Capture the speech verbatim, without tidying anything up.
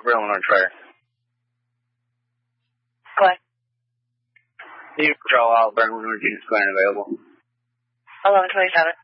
Over Illinois Trayer. Go ahead. New Patrol Alabama, Illinois, units going available. eleven twenty-seven.